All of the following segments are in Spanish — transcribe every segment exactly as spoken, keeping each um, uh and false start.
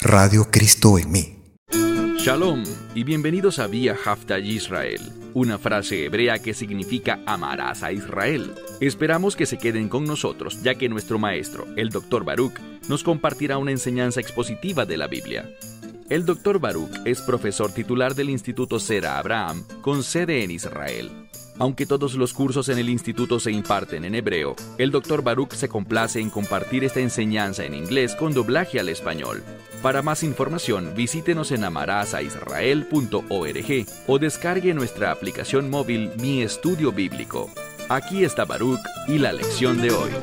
Radio Cristo en mí. Shalom y bienvenidos a Vía Hafta Yisrael, una frase hebrea que significa amarás a Israel. Esperamos que se queden con nosotros, ya que nuestro maestro, el doctor Baruch, nos compartirá una enseñanza expositiva de la Biblia. El doctor Baruch es profesor titular del Instituto Sera Abraham, con sede en Israel. Aunque todos los cursos en el instituto se imparten en hebreo, el doctor Baruch se complace en compartir esta enseñanza en inglés con doblaje al español. Para más información, visítenos en amarasaisrael punto org o descargue nuestra aplicación móvil Mi Estudio Bíblico. Aquí está Baruch y la lección de hoy.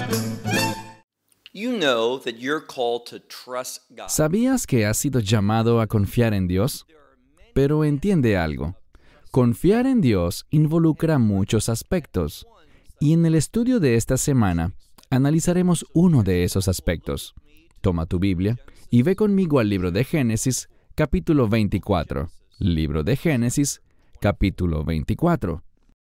¿Sabías que has sido llamado a confiar en Dios? Pero entiende algo. Confiar en Dios involucra muchos aspectos, y en el estudio de esta semana analizaremos uno de esos aspectos. Toma tu Biblia y ve conmigo al libro de Génesis, capítulo veinticuatro. Libro de Génesis, capítulo veinticuatro.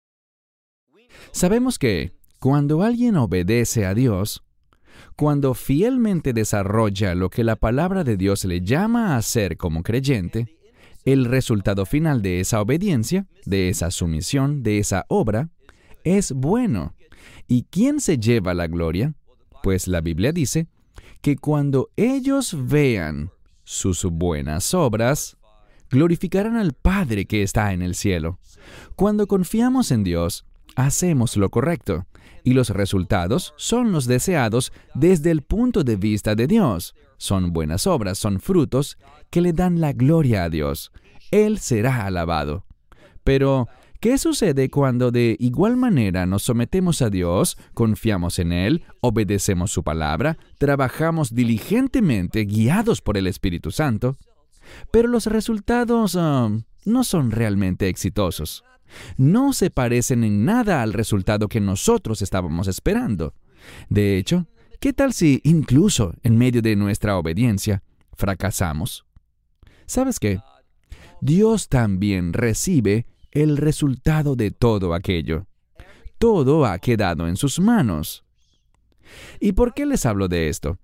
Sabemos que cuando alguien obedece a Dios, cuando fielmente desarrolla lo que la palabra de Dios le llama a hacer como creyente, el resultado final de esa obediencia, de esa sumisión, de esa obra, es bueno. ¿Y quién se lleva la gloria? Pues la Biblia dice que cuando ellos vean sus buenas obras, glorificarán al Padre que está en el cielo. Cuando confiamos en Dios, hacemos lo correcto, y los resultados son los deseados desde el punto de vista de Dios. Son buenas obras, son frutos que le dan la gloria a Dios. Él será alabado. Pero, ¿qué sucede cuando de igual manera nos sometemos a Dios, confiamos en Él, obedecemos su palabra, trabajamos diligentemente guiados por el Espíritu Santo, pero los resultados uh, no son realmente exitosos? No se parecen en nada al resultado que nosotros estábamos esperando. De hecho, ¿qué tal si incluso en medio de nuestra obediencia fracasamos? ¿Sabes qué? Dios también recibe el resultado de todo aquello. Todo ha quedado en sus manos. ¿Y por qué les hablo de esto?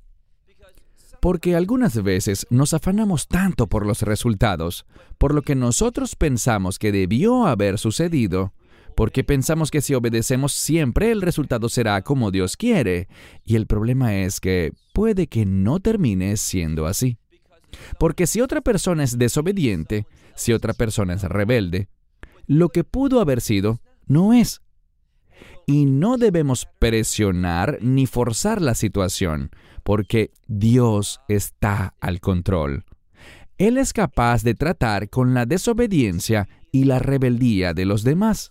Porque algunas veces nos afanamos tanto por los resultados, por lo que nosotros pensamos que debió haber sucedido, porque pensamos que si obedecemos siempre el resultado será como Dios quiere, y el problema es que puede que no termine siendo así. Porque si otra persona es desobediente, si otra persona es rebelde, lo que pudo haber sido, no es. Y no debemos presionar ni forzar la situación, porque Dios está al control. Él es capaz de tratar con la desobediencia y la rebeldía de los demás.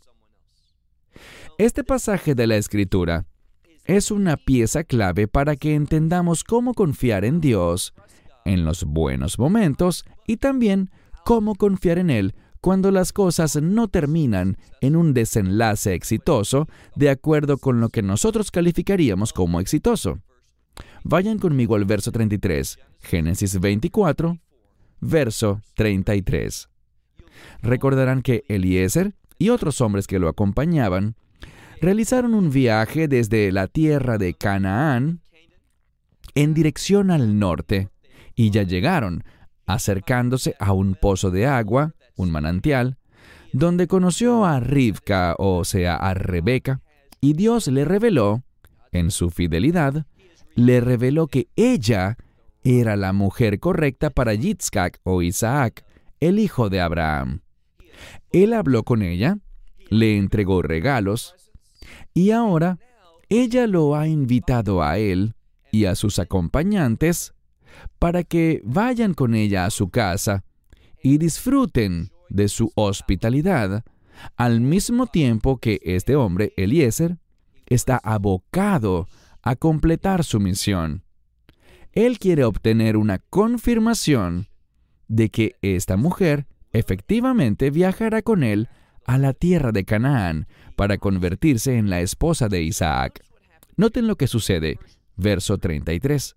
Este pasaje de la Escritura es una pieza clave para que entendamos cómo confiar en Dios en los buenos momentos y también cómo confiar en Él cuando las cosas no terminan en un desenlace exitoso de acuerdo con lo que nosotros calificaríamos como exitoso. Vayan conmigo al verso treinta y tres, Génesis veinticuatro, verso treinta y tres. Recordarán que Eliezer y otros hombres que lo acompañaban realizaron un viaje desde la tierra de Canaán en dirección al norte, y ya llegaron, acercándose a un pozo de agua, un manantial, donde conoció a Rivka, o sea, a Rebeca, y Dios le reveló, en su fidelidad, le reveló que ella era la mujer correcta para Yitzhak o Isaac, el hijo de Abraham. Él habló con ella, le entregó regalos, y ahora ella lo ha invitado a él y a sus acompañantes para que vayan con ella a su casa y disfruten de su hospitalidad, al mismo tiempo que este hombre, Eliezer, está abocado a completar su misión. Él quiere obtener una confirmación de que esta mujer efectivamente viajará con él a la tierra de Canaán para convertirse en la esposa de Isaac. Noten lo que sucede, verso treinta y tres.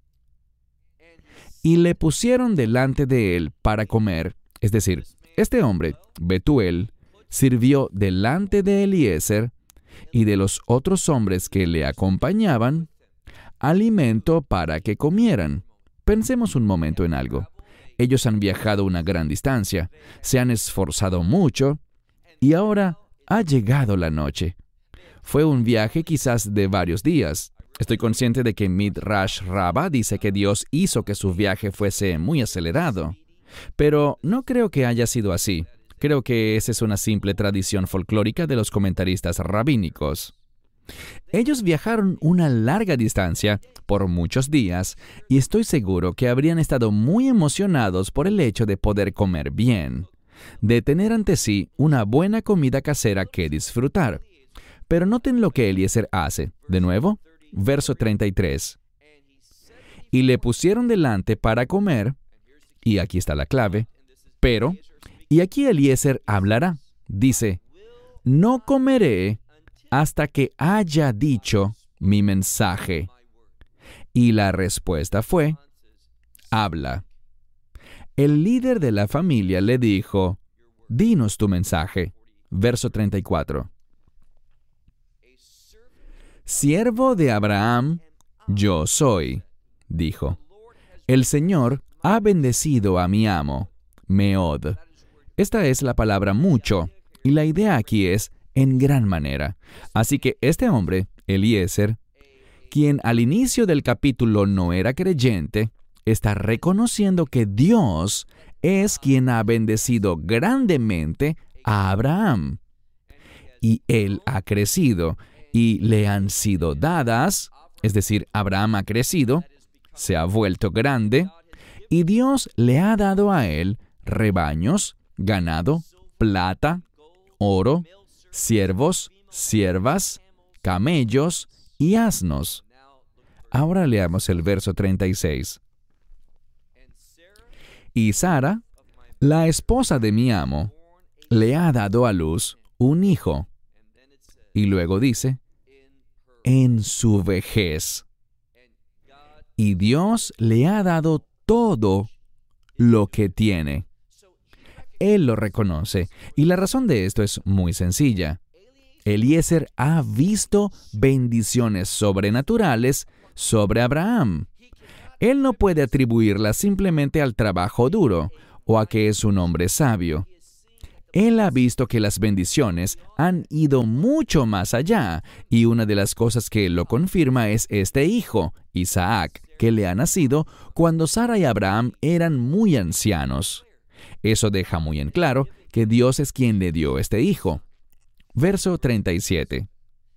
Y le pusieron delante de él para comer, es decir, este hombre, Betuel, sirvió delante de Eliezer y de los otros hombres que le acompañaban alimento para que comieran, Pensemos un momento en algo. Ellos han viajado una gran distancia, se han esforzado mucho, y ahora ha llegado la noche. Fue un viaje quizás de varios días. Estoy consciente de que Midrash Rabbah dice que Dios hizo que su viaje fuese muy acelerado. Pero no creo que haya sido así. Creo que esa es una simple tradición folclórica de los comentaristas rabínicos. Ellos viajaron una larga distancia por muchos días y estoy seguro que habrían estado muy emocionados por el hecho de poder comer bien, de tener ante sí una buena comida casera que disfrutar. Pero noten lo que Eliezer hace. De nuevo, verso treinta y tres. Y le pusieron delante para comer, y aquí está la clave, pero, y aquí Eliezer hablará, dice, no comeré hasta que haya dicho mi mensaje. Y la respuesta fue, habla. El líder de la familia le dijo, dinos tu mensaje. Verso treinta y cuatro. Siervo de Abraham, yo soy, dijo. El Señor ha bendecido a mi amo, Meod. Esta es la palabra mucho, y la idea aquí es en gran manera. Así que este hombre, Eliezer, quien al inicio del capítulo no era creyente, está reconociendo que Dios es quien ha bendecido grandemente a Abraham. Y él ha crecido, y le han sido dadas, es decir, Abraham ha crecido, se ha vuelto grande, y Dios le ha dado a él rebaños, ganado, plata, oro, siervos, siervas, camellos y asnos. Ahora leamos el verso treinta y seis. Y Sara, la esposa de mi amo, le ha dado a luz un hijo. Y luego dice, en su vejez. Y Dios le ha dado todo lo que tiene. Él lo reconoce, y la razón de esto es muy sencilla. Eliezer ha visto bendiciones sobrenaturales sobre Abraham. Él no puede atribuirlas simplemente al trabajo duro o a que es un hombre sabio. Él ha visto que las bendiciones han ido mucho más allá, y una de las cosas que lo confirma es este hijo, Isaac, que le ha nacido cuando Sara y Abraham eran muy ancianos. Eso deja muy en claro que Dios es quien le dio este hijo. Verso treinta y siete.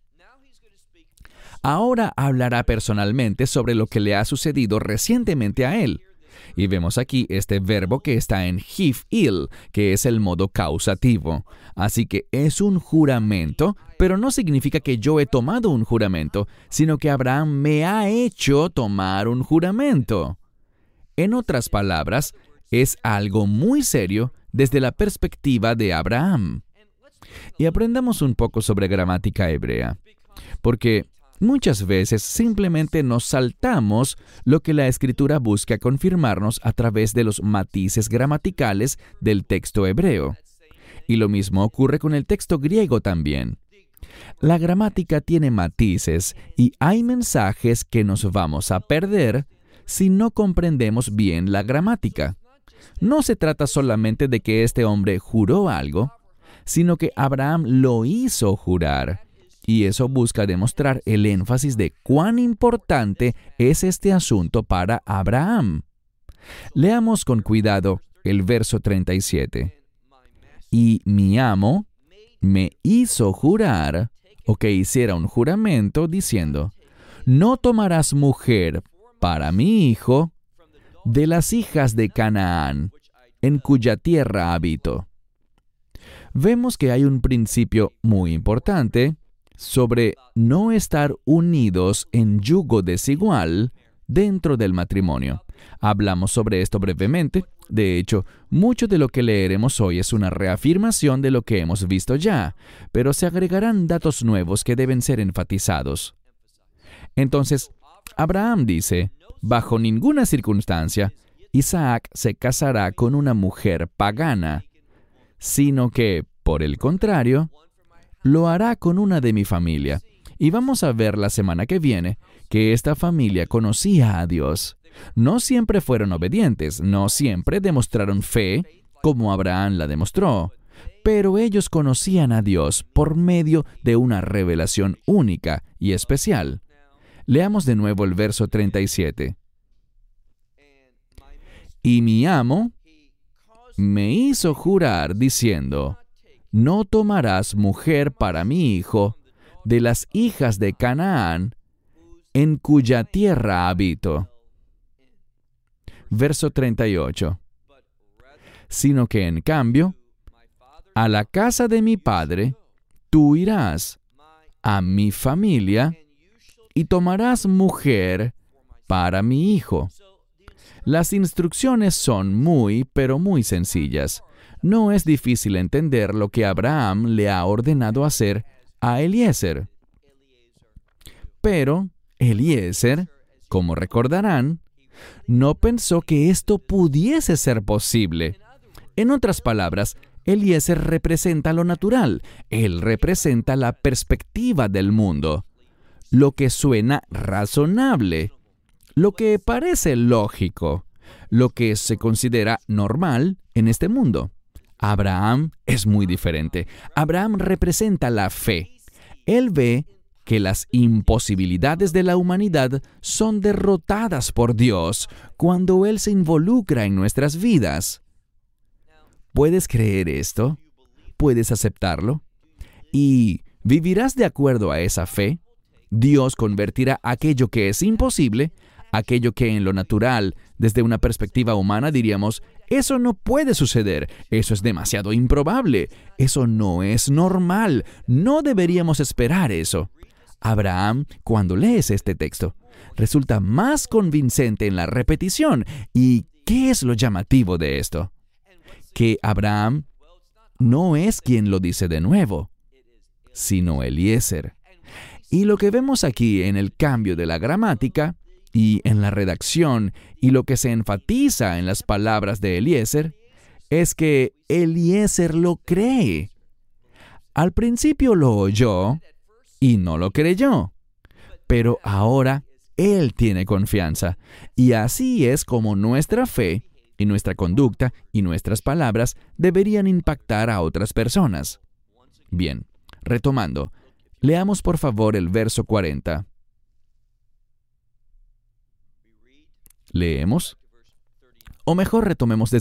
Ahora hablará personalmente sobre lo que le ha sucedido recientemente a él. Y vemos aquí este verbo que está en hif'il, que es el modo causativo. Así que es un juramento, pero no significa que yo he tomado un juramento, sino que Abraham me ha hecho tomar un juramento. En otras palabras, es algo muy serio desde la perspectiva de Abraham. Y aprendamos un poco sobre gramática hebrea, porque muchas veces simplemente nos saltamos lo que la Escritura busca confirmarnos a través de los matices gramaticales del texto hebreo. Y lo mismo ocurre con el texto griego también. La gramática tiene matices y hay mensajes que nos vamos a perder si no comprendemos bien la gramática. No se trata solamente de que este hombre juró algo, sino que Abraham lo hizo jurar. Y eso busca demostrar el énfasis de cuán importante es este asunto para Abraham. Leamos con cuidado el verso treinta y siete. Y mi amo me hizo jurar, o que hiciera un juramento, diciendo, no tomarás mujer para mi hijo de las hijas de Canaán, en cuya tierra habito. Vemos que hay un principio muy importante sobre no estar unidos en yugo desigual dentro del matrimonio. Hablamos sobre esto brevemente. De hecho, mucho de lo que leeremos hoy es una reafirmación de lo que hemos visto ya, pero se agregarán datos nuevos que deben ser enfatizados. Entonces, Abraham dice, bajo ninguna circunstancia, Isaac se casará con una mujer pagana, sino que, por el contrario, lo hará con una de mi familia. Y vamos a ver la semana que viene que esta familia conocía a Dios. No siempre fueron obedientes, no siempre demostraron fe como Abraham la demostró, pero ellos conocían a Dios por medio de una revelación única y especial. Leamos de nuevo el verso treinta y siete. Y mi amo me hizo jurar diciendo, no tomarás mujer para mi hijo de las hijas de Canaán, en cuya tierra habito. Verso treinta y ocho. Sino que en cambio, a la casa de mi padre, tú irás, a mi familia, y tomarás mujer para mi hijo. Las instrucciones son muy, pero muy sencillas. No es difícil entender lo que Abraham le ha ordenado hacer a Eliezer. Pero Eliezer, como recordarán, no pensó que esto pudiese ser posible. En otras palabras, Eliezer representa lo natural. Él representa la perspectiva del mundo, lo que suena razonable, lo que parece lógico, lo que se considera normal en este mundo. Abraham es muy diferente. Abraham representa la fe. Él ve que las imposibilidades de la humanidad son derrotadas por Dios cuando Él se involucra en nuestras vidas. ¿Puedes creer esto? ¿Puedes aceptarlo? ¿Y vivirás de acuerdo a esa fe? Dios convertirá aquello que es imposible, aquello que en lo natural, desde una perspectiva humana diríamos, eso no puede suceder, eso es demasiado improbable, eso no es normal, no deberíamos esperar eso. Abraham, cuando lees este texto, resulta más convincente en la repetición. ¿Y qué es lo llamativo de esto? Que Abraham no es quien lo dice de nuevo, sino Eliezer. Y lo que vemos aquí en el cambio de la gramática y en la redacción y lo que se enfatiza en las palabras de Eliezer es que Eliezer lo cree. Al principio lo oyó y no lo creyó, pero ahora él tiene confianza. Y así es como nuestra fe y nuestra conducta y nuestras palabras deberían impactar a otras personas. Bien, retomando, leamos por favor el verso cuarenta. Leemos, o mejor retomemos desde